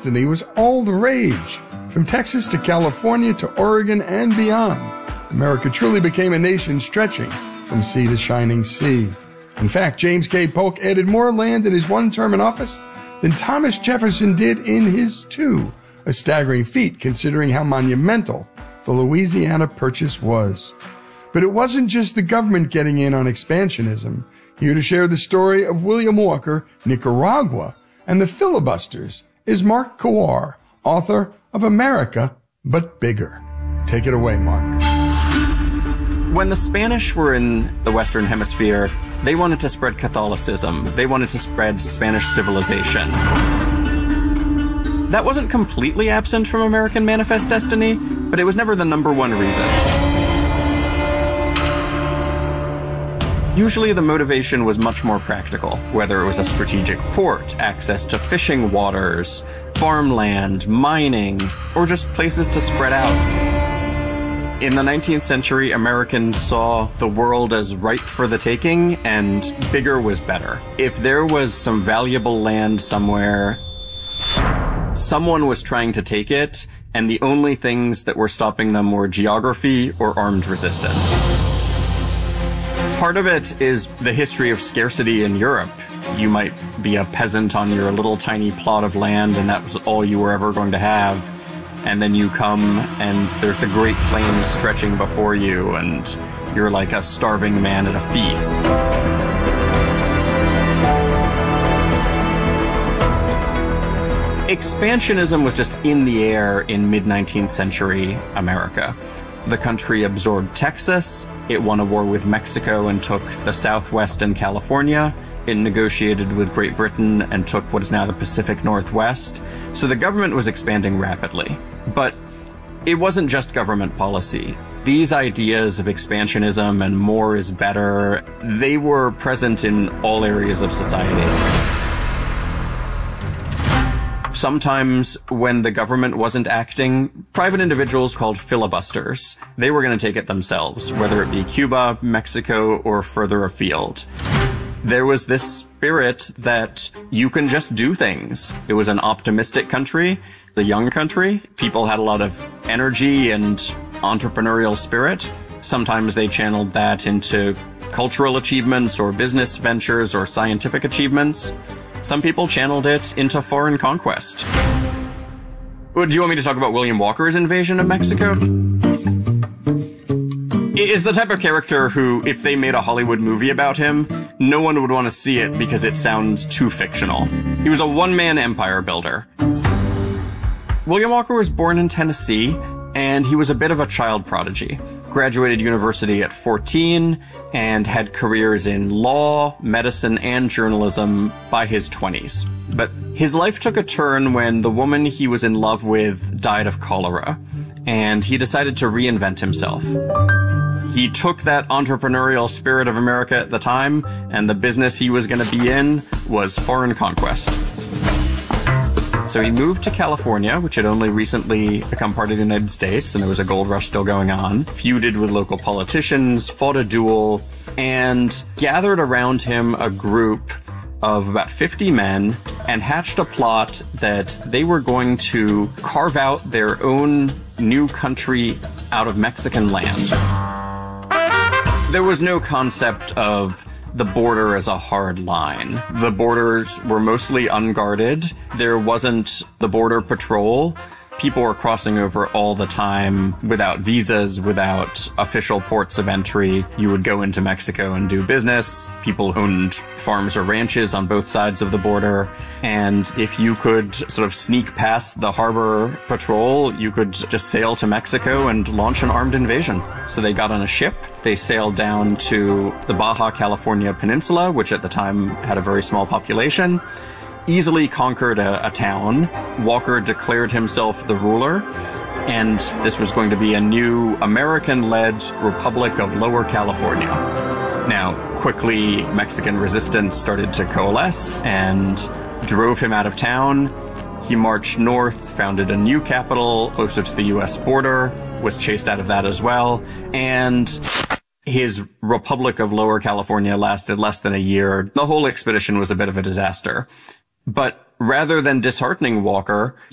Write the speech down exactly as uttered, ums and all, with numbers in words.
destiny was all the rage. From Texas to California to Oregon and beyond, America truly became a nation stretching from sea to shining sea. In fact, James K. Polk added more land in his one term in office than Thomas Jefferson did in his two, a staggering feat considering how monumental the Louisiana Purchase was. But it wasn't just the government getting in on expansionism. Here to share the story of William Walker, Nicaragua, and the filibusters is Mark Kowar, author of America, But Bigger. Take it away, Mark. When the Spanish were in the Western Hemisphere, they wanted to spread Catholicism. They wanted to spread Spanish civilization. That wasn't completely absent from American Manifest Destiny, but it was never the number one reason. Usually the motivation was much more practical, whether it was a strategic port, access to fishing waters, farmland, mining, or just places to spread out. In the nineteenth century, Americans saw the world as ripe for the taking, and bigger was better. If there was some valuable land somewhere, someone was trying to take it, and the only things that were stopping them were geography or armed resistance. Part of it is the history of scarcity in Europe. You might be a peasant on your little tiny plot of land, and that was all you were ever going to have. And then you come, and there's the Great Plains stretching before you, and you're like a starving man at a feast. Expansionism was just in the air in mid-nineteenth century America. The country absorbed Texas, it won a war with Mexico and took the Southwest and California, it negotiated with Great Britain and took what is now the Pacific Northwest, so the government was expanding rapidly. But it wasn't just government policy. These ideas of expansionism and more is better, they were present in all areas of society. Sometimes, when the government wasn't acting, private individuals called filibusters, they were going to take it themselves, whether it be Cuba, Mexico, or further afield. There was this spirit that you can just do things. It was an optimistic country, a young country. People had a lot of energy and entrepreneurial spirit. Sometimes they channeled that into cultural achievements or business ventures or scientific achievements. Some people channeled it into foreign conquest. Do you want me to talk about William Walker's invasion of Mexico? He is the type of character who, if they made a Hollywood movie about him, no one would want to see it because it sounds too fictional. He was a one-man empire builder. William Walker was born in Tennessee, and he was a bit of a child prodigy. Graduated university at fourteen and had careers in law, medicine, and journalism by his twenties. But his life took a turn when the woman he was in love with died of cholera, and he decided to reinvent himself. He took that entrepreneurial spirit of America at the time, and the business he was going to be in was foreign conquest. So he moved to California, which had only recently become part of the United States, and there was a gold rush still going on, feuded with local politicians, fought a duel, and gathered around him a group of about fifty men and hatched a plot that they were going to carve out their own new country out of Mexican land. There was no concept of the border as a hard line. The borders were mostly unguarded. There wasn't the border patrol. People were crossing over all the time without visas, without official ports of entry. You would go into Mexico and do business. People owned farms or ranches on both sides of the border. And if you could sort of sneak past the harbor patrol, you could just sail to Mexico and launch an armed invasion. So they got on a ship. They sailed down to the Baja California Peninsula, which at the time had a very small population. Easily conquered a, a town. Walker declared himself the ruler, and this was going to be a new American-led Republic of Lower California. Now, quickly, Mexican resistance started to coalesce and drove him out of town. He marched north, founded a new capital closer to the U S border, was chased out of that as well, and his Republic of Lower California lasted less than a year. The whole expedition was a bit of a disaster. But rather than disheartening Walker,